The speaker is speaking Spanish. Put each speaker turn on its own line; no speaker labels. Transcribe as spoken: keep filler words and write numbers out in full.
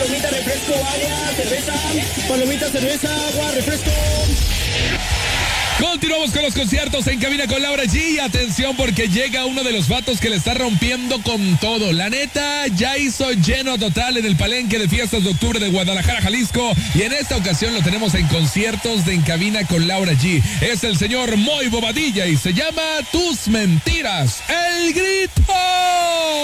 palomita, refresco, agua, cerveza, palomita, cerveza, agua, refresco.
Continuamos con los conciertos en cabina con Laura G. Atención porque llega uno de los vatos que le está rompiendo con todo. La neta ya hizo lleno total en el palenque de fiestas de octubre de Guadalajara, Jalisco. Y en esta ocasión lo tenemos en conciertos de En Cabina con Laura G. Es el señor Moy Bobadilla y se llama Tus Mentiras. ¡El Grito!